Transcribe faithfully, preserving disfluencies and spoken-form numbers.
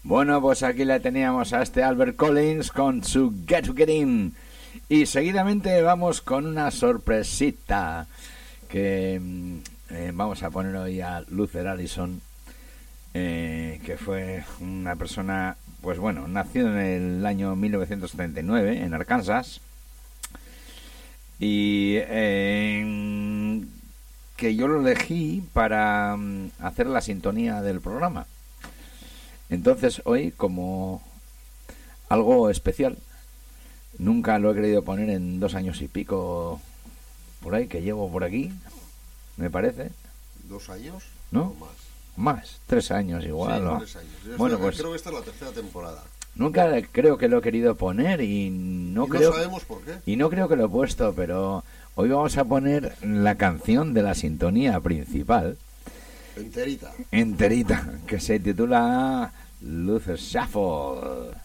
Bueno, pues aquí le teníamos a este Albert Collins con su Get to Get In. Y seguidamente vamos con una sorpresita que eh, vamos a poner hoy a Luther Allison, eh, que fue una persona, pues bueno, nació en el año mil novecientos setenta y nueve en Arkansas, y eh, que yo lo elegí para um, hacer la sintonía del programa. Entonces hoy, como algo especial, nunca lo he querido poner en dos años y pico por ahí que llevo por aquí, me parece. ¿Dos años? ¿No? O más. Más, tres años igual. Sí, ¿no? tres años. Yo Bueno, estoy, pues creo que esta es la tercera temporada. nunca creo que lo he querido poner y no y creo. no sabemos por qué. Y no creo que lo he puesto, pero hoy vamos a poner la canción de la sintonía principal. Enterita. Enterita, que se titula Luther Shuffle.